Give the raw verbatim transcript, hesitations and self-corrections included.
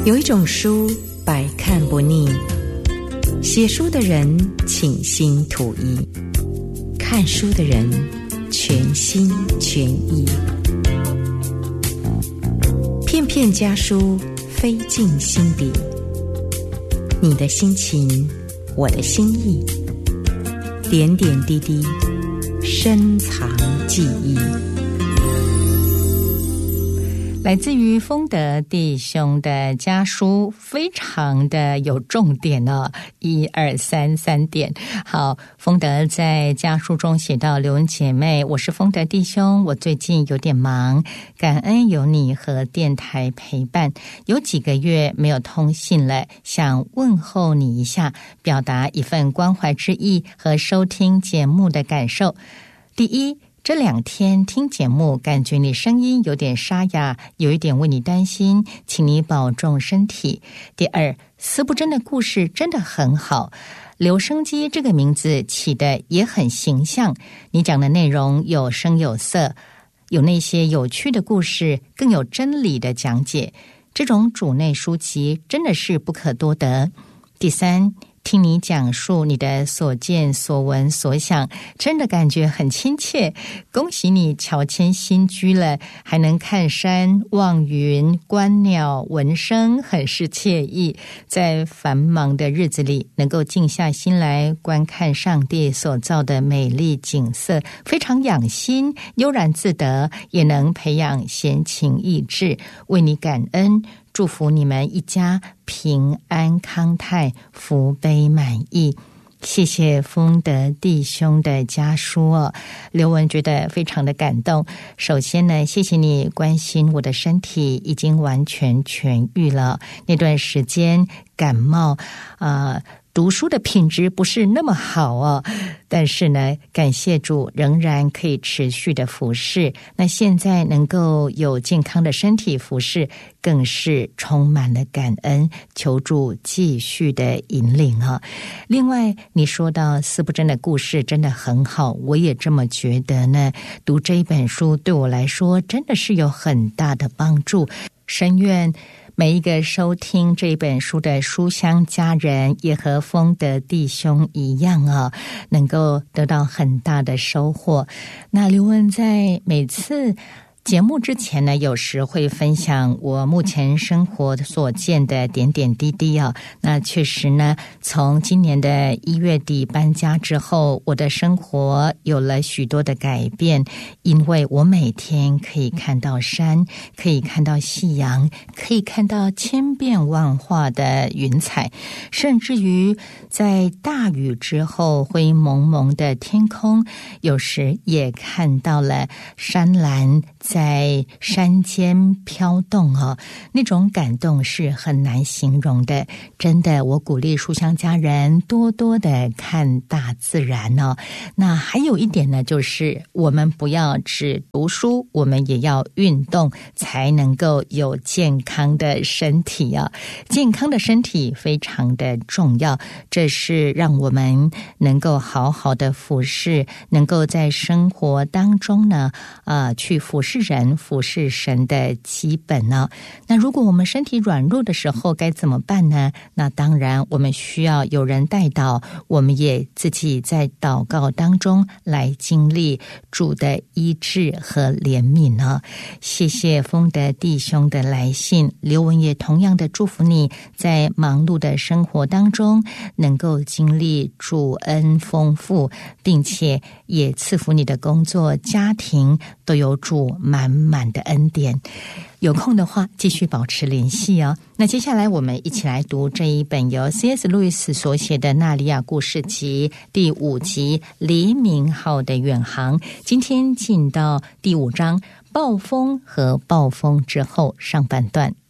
有一种书百看不腻，写书的人倾心吐意，看书的人全心全意。片片家书飞进心底，你的心情，我的心意，点点滴滴，深藏记忆。 来自于丰德弟兄的家书，非常的有重点哦，一二三三点。好，丰德在家书中写到：刘恩姐妹，我是丰德弟兄，我最近有点忙，感恩有你和电台陪伴，有几个月没有通信了，想问候你一下，表达一份关怀之意和收听节目的感受。第一，这两天听节目，感觉你声音有点沙哑，有一点为你担心，请你保重身体。第二，思不真的故事真的很好，留声机这个名字起得也很形象，你讲的内容有声有色，有那些有趣的故事，更有真理的讲解，这种主内书籍真的是不可多得。第三，听你讲述你的所见所闻所想，真的感觉很亲切，恭喜你乔迁新居了，还能看山望云观鸟闻声，很是惬意。在繁忙的日子里能够静下心来观看上帝所造的美丽景色，非常养心，悠然自得，也能培养闲情逸致，为你感恩，祝福你们一家平安康泰，福杯满溢。谢谢丰德弟兄的家书哦，刘文觉得非常的感动。首先呢，谢谢你关心我的身体，已经完全痊愈了。那段时间感冒，呃读书的品质不是那么好哦，但是呢，感谢主仍然可以持续的服侍。那现在能够有健康的身体服侍，更是充满了感恩，求主继续的引领啊。另外，你说到思不真的故事真的很好，我也这么觉得呢。读这一本书对我来说真的是有很大的帮助。深愿每一个收听这本书的书香家人也和丰德弟兄一样啊，能够得到很大的收获。那刘文在每次节目之前呢，有时会分享我目前生活所见的点点滴滴啊。那确实呢，从今年的一月底搬家之后，我的生活有了许多的改变，因为我每天可以看到山，可以看到夕阳，可以看到千变万化的云彩，甚至于在大雨之后灰蒙蒙的天空，有时也看到了山岚在山间飘动哦，那种感动是很难形容的。真的，我鼓励书香家人多多的看大自然哦。那还有一点呢，就是我们不要只读书，我们也要运动，才能够有健康的身体啊。健康的身体非常的重要，这是让我们能够好好的服侍，能够在生活当中呢，呃，去服侍人，服侍神的基本呢。那如果我们身体软弱的时候该怎么办呢？那当然我们需要有人代祷，我们也自己在祷告当中来经历主的医治和怜悯呢。谢谢丰德弟兄的来信，刘文也同样的祝福你在忙碌的生活当中能够经历主恩丰富，并且也赐福你的工作家庭都有主满满的恩典。有空的话继续保持联系哦。那接下来我们一起来读这一本由 C S 路易斯所写的《纳利亚故事集》第五集《黎明号的远航》。今天进到第五章暴风和暴风之后上半段。